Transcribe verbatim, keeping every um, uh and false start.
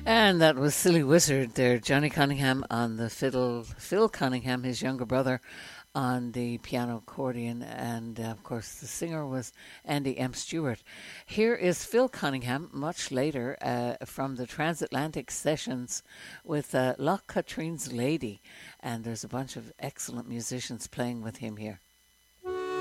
And that was Silly Wizard there. Johnny Cunningham on the fiddle, Phil Cunningham, his younger brother, on the piano accordion, and uh, of course the singer was Andy M. Stewart. Here is Phil Cunningham much later uh, from the Transatlantic Sessions with uh, Loch Katrine's Lady, and there's a bunch of excellent musicians playing with him here.